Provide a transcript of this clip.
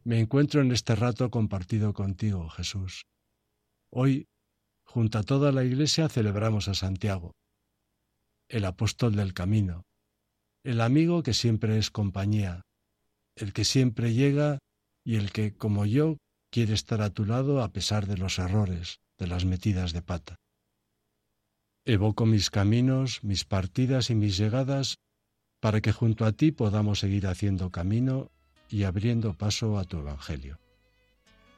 Me encuentro en este rato compartido contigo, Jesús. Hoy, junto a toda la Iglesia, celebramos a Santiago, el apóstol del camino, el amigo que siempre es compañía, el que siempre llega y el que, como yo, quiere estar a tu lado a pesar de los errores, de las metidas de pata. Evoco mis caminos, mis partidas y mis llegadas para que junto a ti podamos seguir haciendo camino y abriendo paso a tu Evangelio.